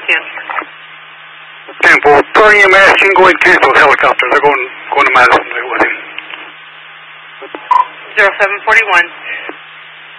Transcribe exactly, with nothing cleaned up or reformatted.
ten. ten four. Per E M S, you can go ahead and cancel the helicopter. They're going, going to Madison with him. zero seven forty-one.